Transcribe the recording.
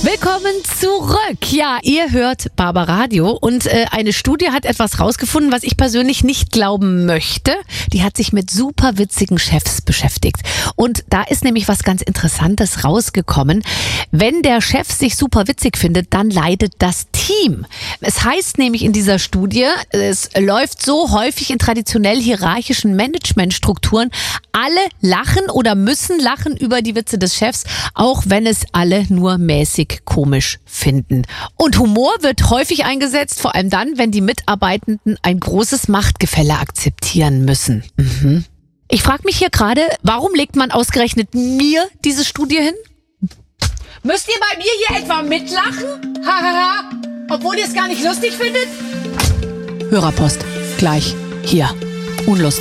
Willkommen zurück. Ja, ihr hört Barbaradio und eine Studie hat etwas rausgefunden, was ich persönlich nicht glauben möchte. Die hat sich mit super witzigen Chefs beschäftigt. Und da ist nämlich was ganz Interessantes rausgekommen. Wenn der Chef sich super witzig findet, dann leidet das Team. Es heißt nämlich in dieser Studie, es läuft so häufig in traditionell hierarchischen Managementstrukturen, alle lachen oder müssen lachen über die Witze des Chefs, auch wenn es alle nur mäßig komisch finden. Und Humor wird häufig eingesetzt, vor allem dann, wenn die Mitarbeitenden ein großes Machtgefälle akzeptieren müssen. Ich frage mich hier gerade, warum legt man ausgerechnet mir diese Studie hin? Müsst ihr bei mir hier etwa mitlachen? Hahaha, obwohl ihr es gar nicht lustig findet? Hörerpost, gleich hier. Unlustig.